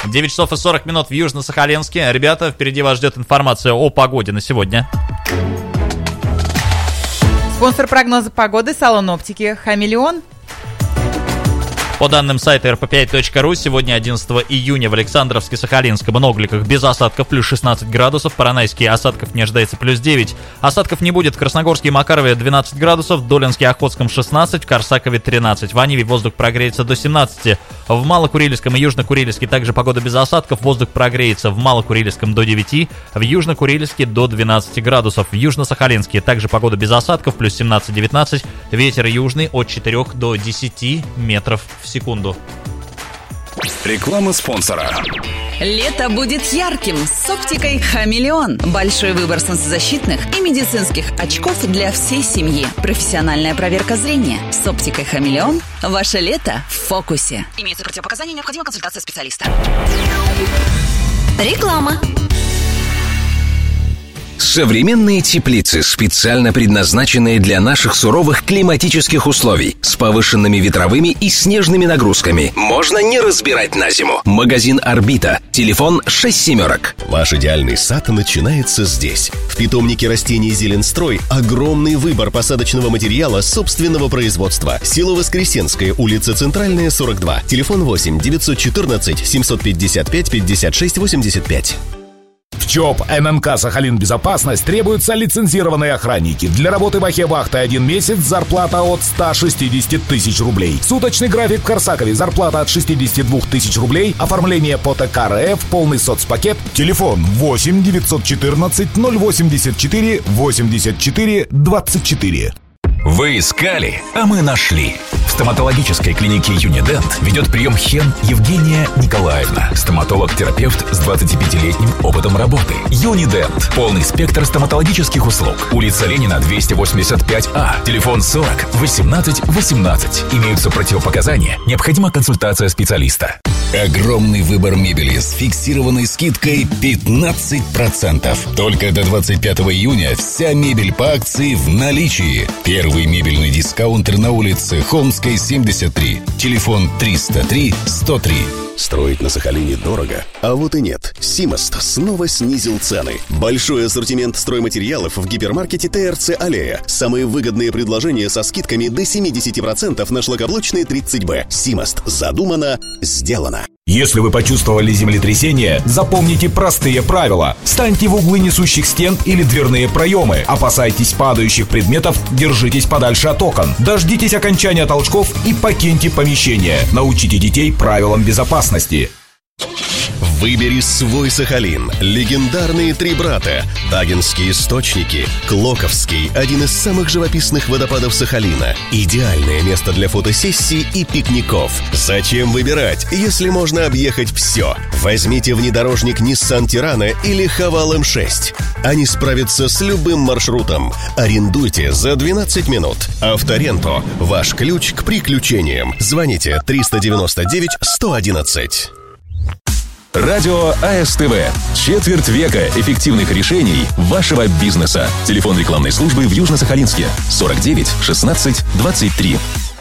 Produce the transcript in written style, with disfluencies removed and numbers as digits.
9 часов и 40 минут в Южно-Сахалинске. Ребята, впереди вас ждет информация о погоде на сегодня. Спонсор прогноза погоды — салон оптики «Хамелеон». По данным сайта rp5.ru, сегодня, 11 июня, в Александровске, Сахалинском и Ногликах без осадков плюс 16 градусов, в Поронайске осадков не ожидается плюс 9. Осадков не будет в Красногорске и Макарове 12 градусов, в Долинске и Охотском 16, в Корсакове 13. В Аниве воздух прогреется до 17. В Малокурильском и Южно-Курильске также погода без осадков, воздух прогреется в Малокурильском до 9, в Южно-Курильске до 12 градусов. В Южно-Сахалинске также погода без осадков, плюс 17-19, ветер южный от 4 до 10 метров в секунду. Реклама спонсора. Лето будет ярким с оптикой «Хамелеон». Большой выбор солнцезащитных и медицинских очков для всей семьи. Профессиональная проверка зрения. С оптикой «Хамелеон» ваше лето в фокусе. Имеются противопоказания, необходима консультация специалиста. Реклама. Современные теплицы, специально предназначенные для наших суровых климатических условий, с повышенными ветровыми и снежными нагрузками. Можно не разбирать на зиму. Магазин «Орбита». Телефон 67. Ваш идеальный сад начинается здесь. В питомнике растений «Зеленстрой» огромный выбор посадочного материала собственного производства. Село Воскресенское, улица Центральная, 42. Телефон 8 914 755 56 85. В ЧОП ММК «Сахалин Безопасность» требуются лицензированные охранники. Для работы в Ахе-Вахте 1 месяц, зарплата от 160 тысяч рублей. Суточный график в Корсакове, зарплата от 62 тысяч рублей. Оформление по ТК РФ, полный соцпакет. Телефон 8 914 084 84 24. Вы искали, а мы нашли. В стоматологической клинике «Юнидент» ведет прием Хен Евгения Николаевна. Стоматолог-терапевт с 25-летним опытом работы. «Юнидент». Полный спектр стоматологических услуг. Улица Ленина, 285А. Телефон 40 18 18. Имеются противопоказания. Необходима консультация специалиста. Огромный выбор мебели с фиксированной скидкой 15%. Только до 25 июня вся мебель по акции в наличии. Первый мебельный дискаунтер на улице Холмской, 73. Телефон 303 103. Строить на Сахалине дорого, а вот и нет. Симост снова снизил цены. Большой ассортимент стройматериалов в гипермаркете ТРЦ «Аллея». Самые выгодные предложения со скидками до 70% на шлакоблочные 30Б. Симост. Задумано, сделано. Если вы почувствовали землетрясение, запомните простые правила. Встаньте в углы несущих стен или дверные проемы. Опасайтесь падающих предметов, держитесь подальше от окон. Дождитесь окончания толчков и покиньте помещение. Научите детей правилам безопасности. Выбери свой Сахалин. Легендарные три брата. Тагинские источники. Клоковский – один из самых живописных водопадов Сахалина. Идеальное место для фотосессий и пикников. Зачем выбирать, если можно объехать все? Возьмите внедорожник Nissan Tirana или Haval M6. Они справятся с любым маршрутом. Арендуйте за 12 минут. Авторенто – ваш ключ к приключениям. Звоните 399 111. Радио АСТВ. Четверть века эффективных решений вашего бизнеса. Телефон рекламной службы в Южно-Сахалинске 49 16 23.